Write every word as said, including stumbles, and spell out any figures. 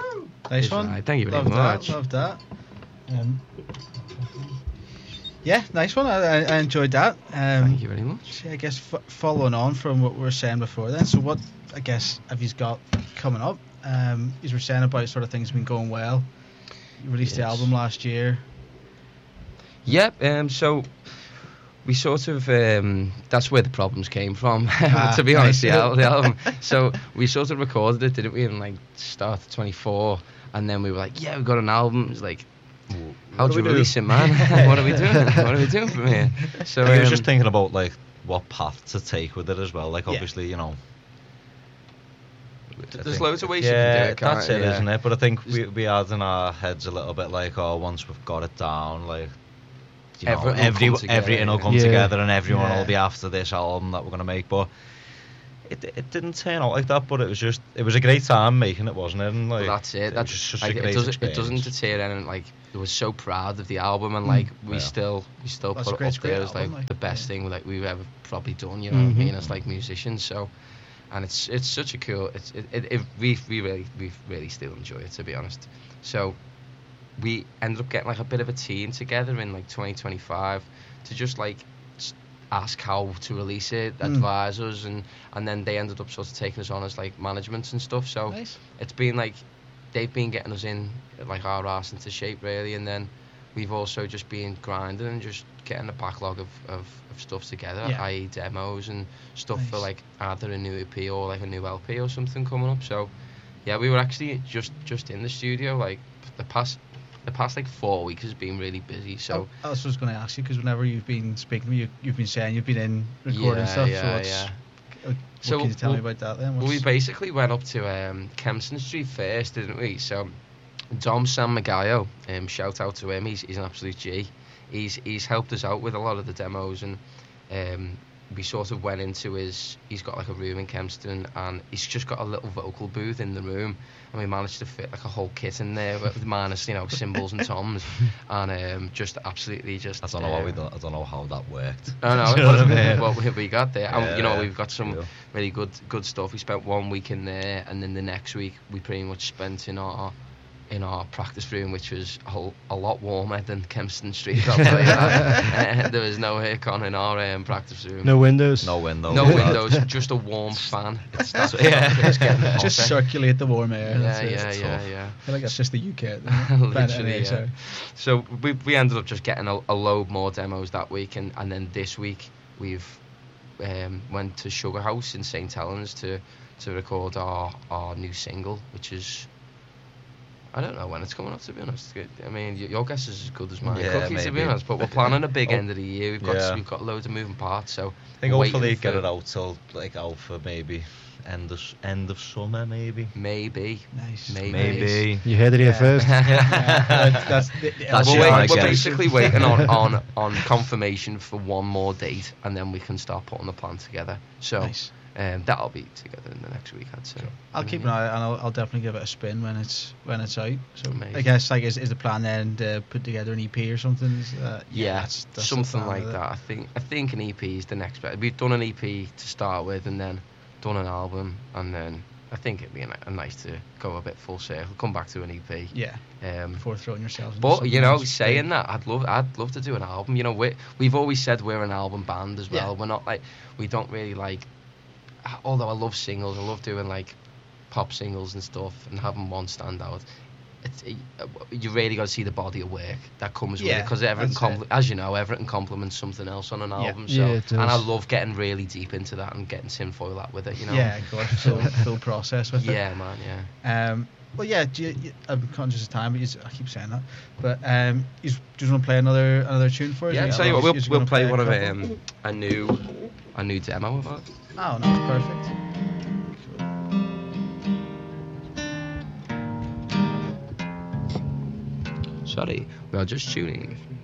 Nice one. Right, thank you very love much. That, love that. Um, yeah, nice one. I, I, I enjoyed that. Um, Thank you very much. I guess f- following on from what we were saying before then, so what, I guess, have you got coming up? Um, you were saying about sort of things been going well. You released the Yes. album last year. Yep. Um. So we sort of um. That's where the problems came from. Ah, to be honest, nice. the, al- the album. So we sort of recorded it, didn't we? In like start of twenty-four, and then we were like, yeah, we got an album. It was like, how What do do you we release do? it, man? What are we doing? What are we doing from here? So I was um, just thinking about like what path to take with it as well. Like Yeah. obviously, you know. I There's think- loads of ways yeah, you can do it, can't that's you? it, Yeah. isn't it? But I think we we had in our heads a little bit like, oh, once we've got it down, like, you know, Everything will every, come together, everything will yeah. come Yeah. together and everyone Yeah. will be after this album that we're gonna make. But it it didn't turn out like that. But it was just it was a great time making it, wasn't it? And, like, Well, that's it. That's was just like, a it great doesn't. It experience. doesn't deter anything. Like, we were so proud of the album, and like we Yeah. still we still That's a put great- it up there great as like, album, like, the best yeah. thing like we've ever probably done. You know what I Mhm. mean? As like musicians, so. And it's it's such a cool. It's it, it, it we we really we really still enjoy it, to be honest. So we ended up getting like a bit of a team together in like twenty twenty-five to just like s- ask how to release it, Mm. advise us, and and then they ended up sort of taking us on as like management and stuff. So Nice. it's been like they've been getting us in like our arse into shape really, and then we've also just been grinding and just getting a backlog of, of, of stuff together, Yeah. that is demos and stuff for Nice. like either a new E P or like a new L P or something coming up. So yeah, we were actually just just in the studio like the past the past like four weeks has been really busy. So I, I was just going to ask you, because whenever you've been speaking to me, you, you've been saying you've been in recording yeah, stuff. yeah, so what's, yeah. uh, what So can you tell me we'll- about that then? Well, we What's- basically went up to um, Kempston Street first, didn't we? So Dom San Magallo, um, shout out to him. He's he's an absolute G. He's he's helped us out with a lot of the demos, and um, we sort of went into his. He's got like a room in Kempston, and he's just got a little vocal booth in the room, and we managed to fit like a whole kit in there, with minus you know cymbals and toms, and um, just absolutely just. I don't know what we um, done, I don't know how that worked. I know Do you know what I what, mean? what we, we got there. And, you know, Yeah, we've got some cool. really good good stuff. We spent one week in there, and then the next week we pretty much spent in our in our practice room, which was a, whole, a lot warmer than Kempston Street. I'll tell you that. Uh, there was no aircon in our um, practice room. No windows. No windows. No bad. windows, just a warm fan. It's that's Yeah. it's getting hotter. just circulate the warm air. yeah, that's it. yeah, It's yeah, tough. yeah. I feel like it's just the U K. At the moment. But Literally, anyway, yeah. sorry. So we we ended up just getting a, a load more demos that week, and, and then this week we've um, went to Sugar House in Saint Helens to to record our, our new single, which is I don't know when it's coming up, to be honest. I mean, y- your guess is as good as mine, Yeah, Cookie, to be maybe. honest. But we're planning a big Oh, end of the year. We've got yeah. we've got loads of moving parts, so I think we're hopefully waiting get for- it out till like out for maybe end of end of summer maybe. maybe, Nice. maybe. Maybe. You heard it here Yeah. first. Yeah, but that's the, That's we're, it, wait- I we're guess. basically waiting on, on, on confirmation for one more date, and then we can start putting the plan together. So Nice. um, that'll be together in the next week, I'd say. I'll keep an eye, and I'll, I'll definitely give it a spin when it's when it's out. So Amazing. I guess like is, is the plan then to put together an E P or something? Is that- Yeah, that's, that's the something plan like with it. that. I think I think an E P is the next bit. We've done an E P to start with, and then done an album, and then I think it'd be a, ni- a nice to go a bit full circle, come back to an E P. Yeah, Um, before throwing yourself. into But something you know, else saying big. that, I'd love, I'd love to do an album. You know, we we've always said we're an album band as well. Yeah. We're not like, we don't really like. Although I love singles, I love doing like pop singles and stuff, and having one stand out. It's, it, you really got to see the body of work that comes with it, Yeah, because everything, that's compl- it. as you know, everything complements something else on an Yeah. album. So, Yeah, it and I does. love getting really deep into that and getting tinfoil that with it. You know. Yeah, of course, full, full process with Yeah, man. Yeah. it. Um, well, yeah, do you, you, I'm conscious of time, but you, I keep saying that. But um, you just want to play another another tune for us? Yeah. Or Tell you what, you're we'll just we'll gonna play a one of couple? um a new a new demo of ours. Oh, no, perfect. Sorry, we are just tuning.